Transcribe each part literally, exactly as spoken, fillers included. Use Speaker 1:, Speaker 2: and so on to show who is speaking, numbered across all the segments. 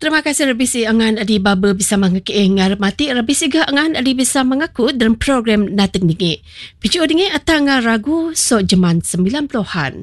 Speaker 1: Terima kasih Rabisi angan adi baba bisa mengekei ngarmati Rabisi ga angan adi bisa mengaku dalam program nating dingi. Picu dingi atanga ragu so jeman sembilan puluhan.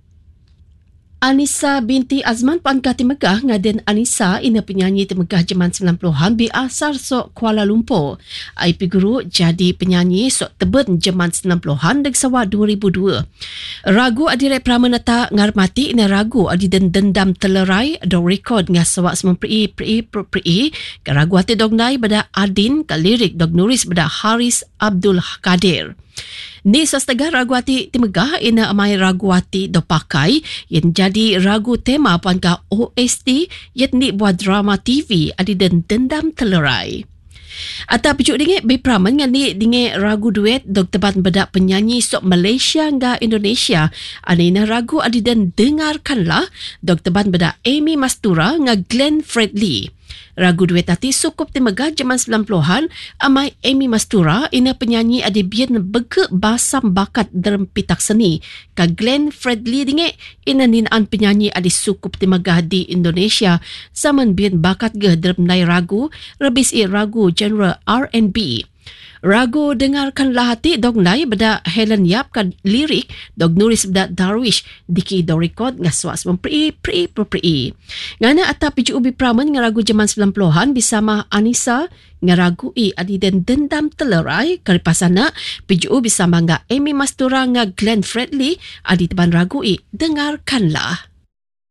Speaker 1: Anissa binti Azman Pangka Timegah ngaden Anissa ina penyanyi Timegah jeman sembilan puluhan biasar so Kuala Lumpur. Ai guru jadi penyanyi so teben jeman sembilan puluhan deg sawa dua ribu dua. Ragu adirek pramanata ngarmati ina ragu adi den dendam telerai do rekod ngah sawa sembilan pri pri pri ke ragu ati dognai bada Adin ke lirik dog nuris bada Haris Abdul Kadir. Ni sastega raguati Timegah ina amai raguati do pakai yang jadi ragu tema pangka O S T yet ni buat drama T V adi dan dendam telerai. Ata pijuk dinge bepraman ngani dinge ragu duet dok tebat bedak penyanyi sok Malaysia nga Indonesia anina ragu adi dan dengarkanlah dok tebat bedak Amy Mastura nga Glenn Fredly. Ragu duet tati sukup Timegah jaman sembilan puluhan amai Amy Mastura ina penyanyi adi bian bege basam bakat dalam pitak seni ka Glenn Fredly dinge ina ninaan penyanyi adi sukup Timegah di Indonesia zaman bian bakat ge dalam nai ragu rebis i ragu genre R and B. Ragu dengarkanlah hati dog nai beda Helen Yap ka lirik dog nuris beda Darwish diki do record ngaswas mempri pri pri pri. Ngana ata piju ubi praman ngaragu jaman sembilan puluhan bersama Anissa ngaragu i adi den dendam telerai karipasana piju bersama nga Amy Mastura nga Glenn Fredly adi teban ragu i dengarkanlah.